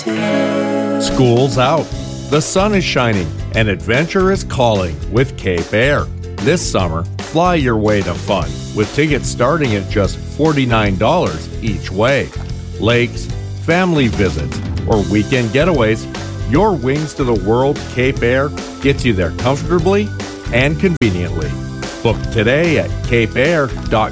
School's out, the sun is shining, and adventure is calling with Cape Air. This summer, fly your way to fun with tickets starting at just $49 each way. Lakes, family visits, or weekend getaways, your Wings to the World Cape Air gets you there comfortably and conveniently. Book today at capeair.com.